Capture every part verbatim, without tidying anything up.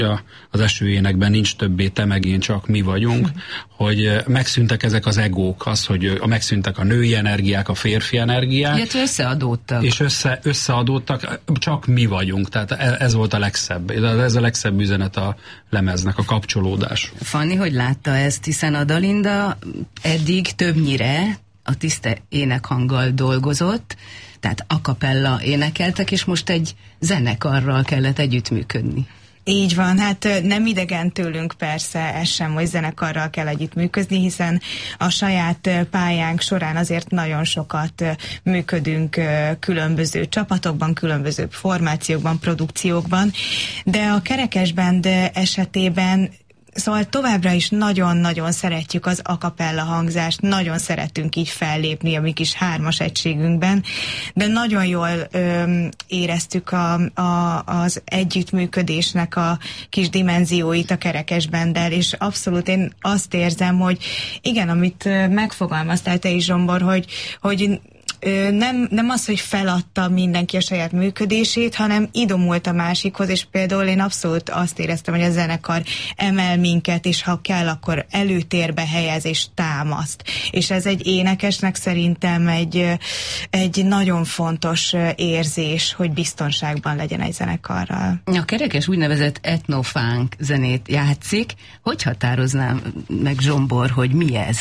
az esőénekben nincs többé te meg én, csak mi vagyunk, hogy megszűntek ezek az egók, az, hogy megszűntek a női energiák, a férfi energiák. Illetve összeadódtak. És össze, összeadódtak, csak mi vagyunk, tehát ez volt a legszebb, ez a legszebb üzenet a lemeznek, a kapcsolódás. Fanni, hogy látta ezt, hiszen a Dalinda eddig többnyire a tiszta énekhanggal dolgozott, tehát a cappella énekeltek, és most egy zenekarral kellett együttműködni. Így van, hát nem idegen tőlünk persze ez sem, hogy zenekarral kell együttműködni, hiszen a saját pályánk során azért nagyon sokat működünk különböző csapatokban, különböző formációkban, produkciókban, de a Kerekes Band esetében szóval továbbra is nagyon-nagyon szeretjük az a cappella hangzást, nagyon szeretünk így fellépni a mi kis hármas egységünkben, de nagyon jól öm, éreztük a, a, az együttműködésnek a kis dimenzióit a Kerekes Banddel, és abszolút én azt érzem, hogy igen, amit megfogalmaztál te is, Zsombor, hogy, hogy Nem, nem az, hogy feladta mindenki a saját működését, hanem idomult a másikhoz, és például én abszolút azt éreztem, hogy a zenekar emel minket, és ha kell, akkor előtérbe helyez és támaszt. És ez egy énekesnek szerintem egy, egy nagyon fontos érzés, hogy biztonságban legyen egy zenekarral. A Kerekes úgynevezett etnofunk zenét játszik. Hogy határoznám meg, Zsombor, hogy mi ez?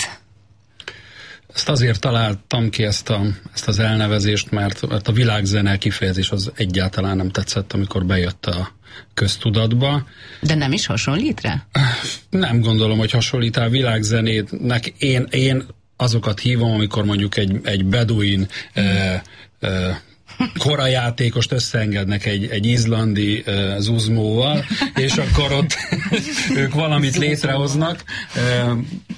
Ezt azért találtam ki, ezt, a, ezt az elnevezést, mert, mert a világzene kifejezés az egyáltalán nem tetszett, amikor bejött a köztudatba. De nem is hasonlít rá? Nem gondolom, hogy hasonlít rá. Világzenének én, én azokat hívom, amikor mondjuk egy, egy beduin hmm. eh, eh, korajátékost összeengednek egy, egy izlandi uh, zuzmóval, és akkor ott ők valamit létrehoznak, uh,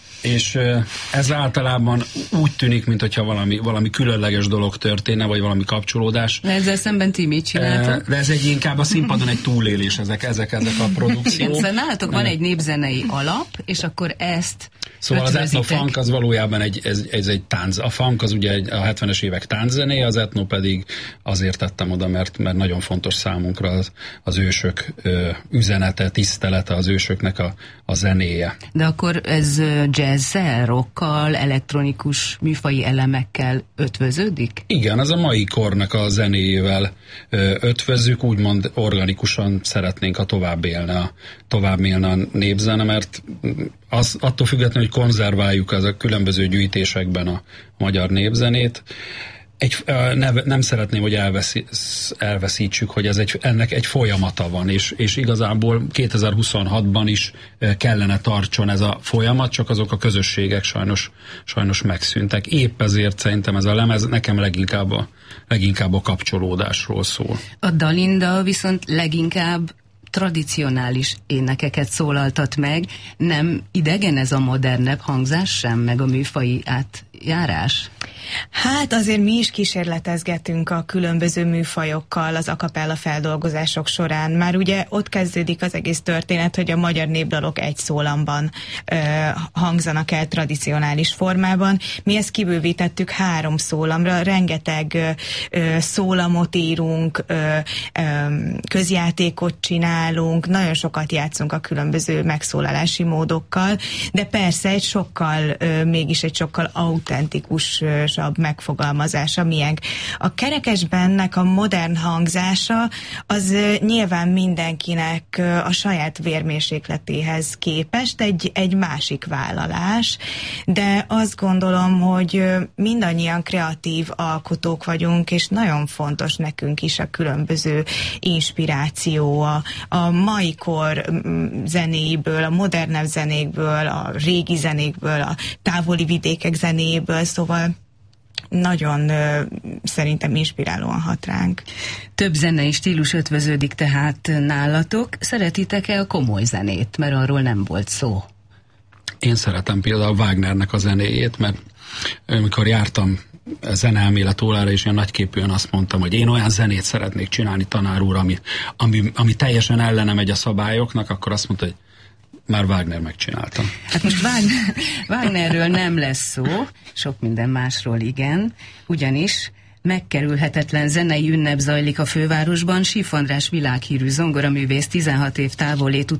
és uh, ez általában úgy tűnik, mintha valami, valami különleges dolog történne, vagy valami kapcsolódás. De ezzel szemben ti mit csináltok? Uh, de ez egy inkább a színpadon egy túlélés, ezek, ezek, ezek a produkciók. Igen, nálatok van egy népzenei alap, és akkor ezt Szóval az etno-funk az valójában egy, ez, ez egy tánc. A funk az ugye egy, a hetvenes évek tánczené, az etno pedig azért tettem oda, mert, mert nagyon fontos számunkra az, az ősök ö, üzenete, tisztelete, az ősöknek a, a zenéje. De akkor ez jazzzel, rockkal, elektronikus műfaji elemekkel ötvöződik? Igen, az a mai kornak a zenéjével ö, ötvözzük, úgymond organikusan szeretnénk, ha tovább élne a, tovább élne a népzene, mert az, attól függetlenül, hogy konzerváljuk az a különböző gyűjtésekben a magyar népzenét, egy, ne, nem szeretném, hogy elveszi, elveszítsük, hogy ez egy, ennek egy folyamata van, és, és igazából kétezer-huszonhatban is kellene tartson ez a folyamat, csak azok a közösségek sajnos, sajnos megszűntek. Épp ezért szerintem ez a lemez nekem leginkább a, leginkább a kapcsolódásról szól. A Dalinda viszont leginkább tradicionális énekeket szólaltat meg, nem idegen ez a modernebb hangzás sem, meg a műfaji átjárás? Hát azért mi is kísérletezgetünk a különböző műfajokkal az a cappella feldolgozások során. Már ugye ott kezdődik az egész történet, hogy a magyar népdalok egy szólamban ö, hangzanak el tradicionális formában. Mi ezt kibővítettük három szólamra, rengeteg ö, ö, szólamot írunk, ö, ö, közjátékot csinálunk, nagyon sokat játszunk a különböző megszólalási módokkal, de persze egy sokkal, ö, mégis egy sokkal autentikus megfogalmazása miénk. A Kerekes Bandnek a modern hangzása az nyilván mindenkinek a saját vérmérsékletéhez képest egy, egy másik vállalás, de azt gondolom, hogy mindannyian kreatív alkotók vagyunk, és nagyon fontos nekünk is a különböző inspiráció, a, a mai kor zenéiből, a modernebb zenékből, a régi zenékből, a távoli vidékek zenéből, szóval nagyon ö, szerintem inspirálóan hat ránk. Több zenei stílus ötvöződik tehát nálatok. Szeretitek-e a komoly zenét? Mert arról nem volt szó. Én szeretem például Wagnernek a zenéjét, mert amikor jártam zeneelmélet órára, és ilyen nagyképűen azt mondtam, hogy én olyan zenét szeretnék csinálni, tanár úr, ami, ami, ami teljesen ellene megy a szabályoknak, akkor azt mondta, hogy már Wagner megcsináltam. Hát most Wagner, Wagnerről nem lesz szó, sok minden másról igen, ugyanis megkerülhetetlen zenei ünnep zajlik a fővárosban. Síf András világhírű zongoraművész tizenhat év távolét